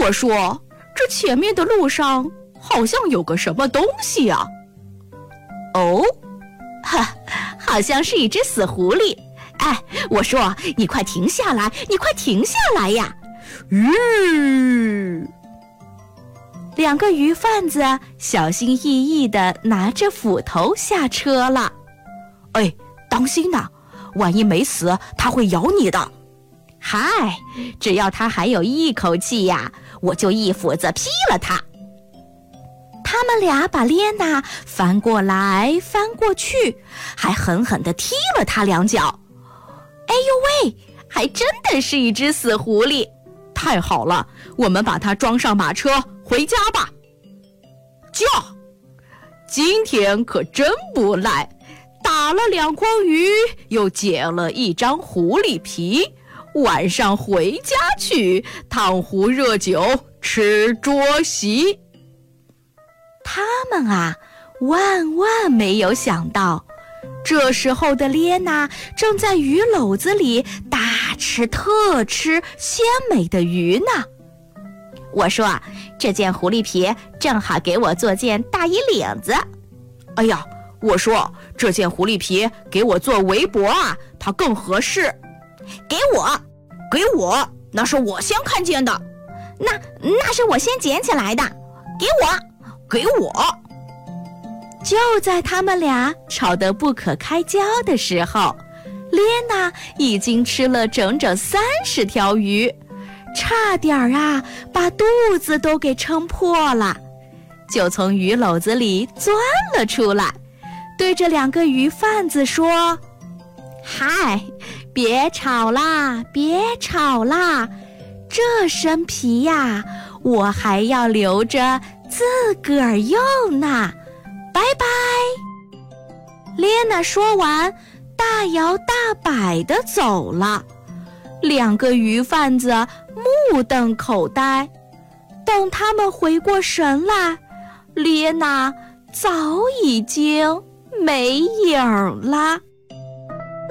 我说，这前面的路上好像有个什么东西啊。 哦，好像是一只死狐狸。哎，我说，你快停下来，你快停下来呀！两个鱼贩子小心翼翼地拿着斧头下车了。 哎，当心呐，万一没死，它会咬你的。 嗨，只要它还有一口气呀，我就一斧子劈了它。他们俩把莲娜翻过来翻过去，还狠狠地踢了她2脚。哎呦喂，还真的是一只死狐狸！ 太好了，我们把它装上马车回家吧。驾！今天可真不赖，打了2筐鱼，又解了1张狐狸皮，晚上回家去烫壶热酒吃桌席。 他们啊，万万没有想到，这时候的莲娜正在鱼篓子里大吃特吃鲜美的鱼呢。我说，这件狐狸皮正好给我做件大衣领子。 哎呀，我说，这件狐狸皮给我做围脖啊，它更合适。 给我， 那是我先看见的。 那是我先捡起来的。给我。就在他们俩吵得不可开交的时候，莲娜已经吃了整整30条鱼，差点啊把肚子都给撑破了，就从鱼篓子里钻了出来，对着2个鱼贩子说：嗨，别吵啦，这身皮呀，我还要留着自个儿用呢，拜拜。莲娜说完，大摇大摆地走了。2个鱼贩子目瞪口呆，等他们回过神来，莲娜早已经没影了。